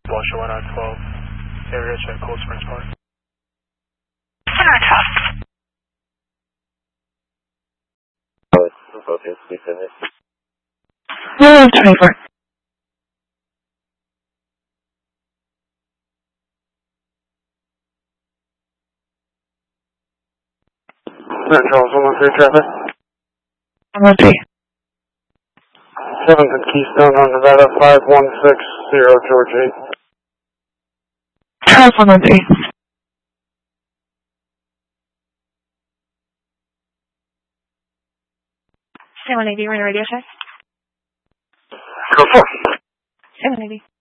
Blusher 1912, area check Cold Springs Park. 124. Charles 113 traffic. 113. 7th and Keystone on Nevada 5160 George 8. Charles 113. San Juan Navy, we're in a radio check. Go for it. San Juan Navy.